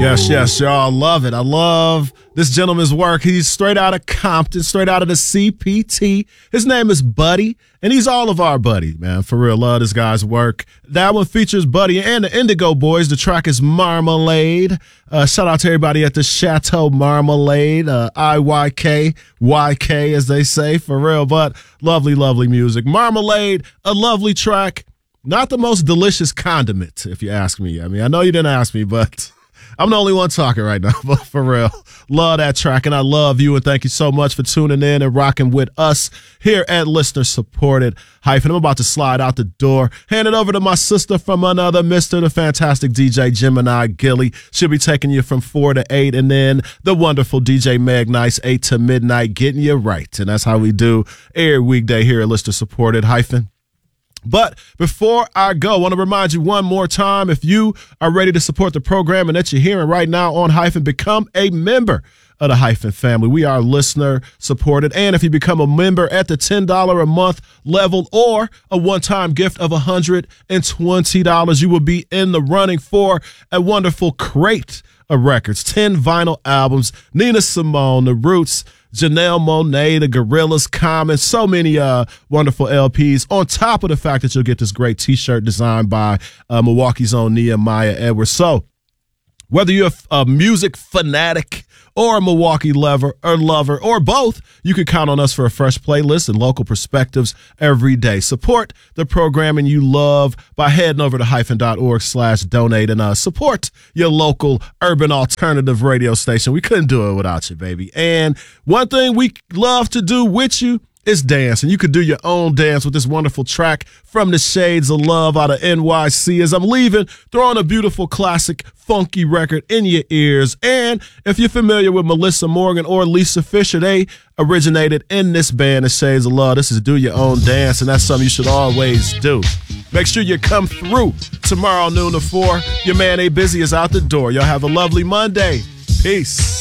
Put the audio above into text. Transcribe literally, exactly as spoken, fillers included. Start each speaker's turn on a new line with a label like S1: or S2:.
S1: Yes, yes, y'all love it. I love this gentleman's work. He's straight out of Compton, straight out of the C P T. His name is Buddy, and he's all of our Buddy, man. For real, love this guy's work. That one features Buddy and the Indigo Boys. The track is Marmalade. Uh, shout out to everybody at the Chateau Marmalade, uh, I Y K, Y K as they say, for real. But lovely, lovely music. Marmalade, a lovely track. Not the most delicious condiment, if you ask me. I mean, I know you didn't ask me, but I'm the only one talking right now, but for real. Love that track, and I love you, and thank you so much for tuning in and rocking with us here at Listener Supported Hyphen. I'm about to slide out the door, hand it over to my sister from another Mister the fantastic D J Gemini Gilly. She'll be taking you from four to eight, and then the wonderful D J Meg Nice, eight to midnight, getting you right. And that's how we do every weekday here at Listener Supported Hyphen. But before I go, I want to remind you one more time, if you are ready to support the program and that you're hearing right now on Hyphen, become a member of the Hyphen family. We are listener supported. And if you become a member at the ten dollars a month level or a one-time gift of one hundred twenty dollars, you will be in the running for a wonderful crate of records, ten vinyl albums, Nina Simone, The Roots, Janelle Monáe, the Gorillaz, Common, so many uh, wonderful L Ps, on top of the fact that you'll get this great T-shirt designed by uh, Milwaukee's own Nehemiah Edwards. So whether you're a, a music fanatic or a Milwaukee lover or lover or both, you can count on us for a fresh playlist and local perspectives every day. Support the programming you love by heading over to hyphen.org slash donate and uh, support your local urban alternative radio station. We couldn't do it without you, baby. And one thing we love to do with you is dance, and you could do your own dance with this wonderful track from the Shades of Love out of N Y C. As I'm leaving, throwing a beautiful classic funky record in your ears. And if you're familiar with Melissa Morgan or Lisa Fisher, they originated in this band, the Shades of Love. This is Do Your Own Dance, and that's something you should always do. Make sure you come through tomorrow noon to four. Your man A Busy is out the door. Y'all have a lovely Monday. Peace.